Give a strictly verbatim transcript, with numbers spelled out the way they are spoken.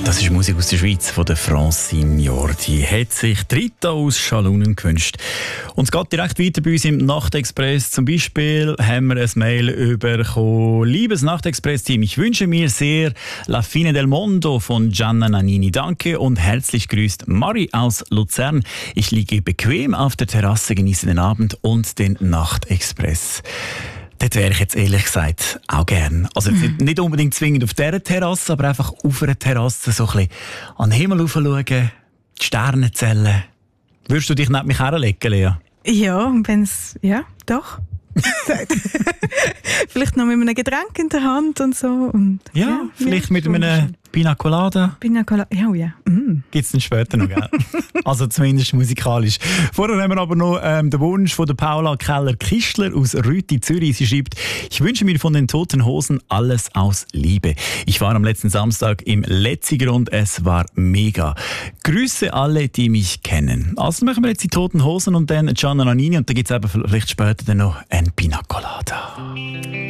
Das ist Musik aus der Schweiz von der Francine Jordi. Hat sich Rita aus Schalunen gewünscht. Und es geht direkt weiter bei uns im Nachtexpress. Zum Beispiel haben wir ein Mail bekommen. Liebes Nachtexpress-Team, ich wünsche mir sehr La Fine del Mondo von Gianna Nannini. Danke und herzlich grüßt Mari aus Luzern. Ich liege bequem auf der Terrasse, genieße den Abend und den Nachtexpress. Dort wäre ich jetzt ehrlich gesagt auch gern. Also mhm. nicht unbedingt zwingend auf dieser Terrasse, aber einfach auf einer Terrasse so ein bisschen an den Himmel schauen, die Sterne zählen. Würdest du dich neben mich herlegen, Lea? Ja, wenn es... Ja, doch. Vielleicht noch mit einem Getränk in der Hand und so. Und, ja, ja, vielleicht ja, mit einem Pina Colada. Pina Colada, ja, ja. Mm. Gibt es dann später noch, gell? Also zumindest musikalisch. Vorher haben wir aber noch ähm, den Wunsch von der Paula Keller-Kistler aus Rüti, Zürich. Sie schreibt, ich wünsche mir von den Toten Hosen alles aus Liebe. Ich war am letzten Samstag im Letziger und es war mega. Grüße alle, die mich kennen. Also machen wir jetzt die Toten Hosen und dann Gianna Nannini und dann gibt es vielleicht später dann noch ein Pina Colada.